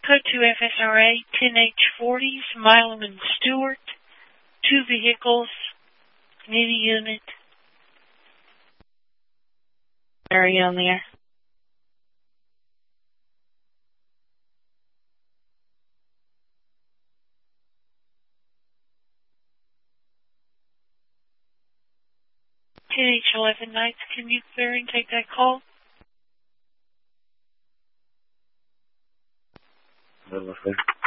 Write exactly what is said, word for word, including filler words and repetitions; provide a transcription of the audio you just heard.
Code two F S R A, ten H forties, Milam and Stewart. Two vehicles. Need a unit. Are you on there? ten H eleven Nights, can you clear and take that call? Namaste.